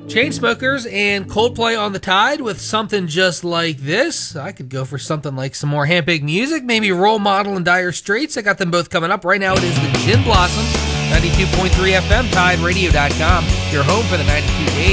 Chainsmokers and Coldplay on the Tide with something just like this. I could go for something like some more Handbake Music, maybe Role Model and Dire Straits. I got them both coming up. Right now it is the Gin Blossoms, 92.3 FM, TideRadio.com, your home for the 92.8